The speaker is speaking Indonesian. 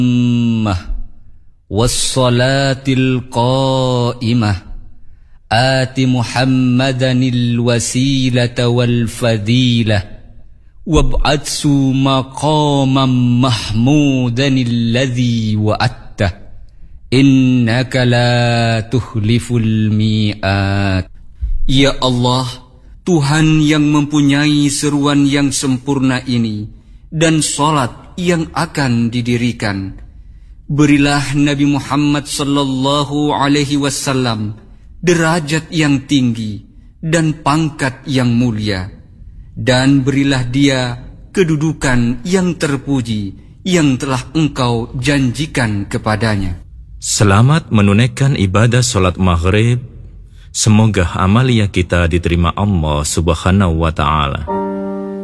والصلاة القائمة آت محمدا الوسيلة والفضيلة وابعثه مقاما محمودا الذي وعدته إنك لا تخلف الميعاد. Ya Allah, Tuhan yang mempunyai seruan yang sempurna ini dan salat yang akan didirikan, berilah Nabi Muhammad sallallahu alaihi wasallam derajat yang tinggi dan pangkat yang mulia, dan berilah dia kedudukan yang terpuji yang telah Engkau janjikan kepadanya. Selamat menunaikan ibadah salat maghrib. Semoga amalia kita diterima Allah Subhanahu wa ta'ala.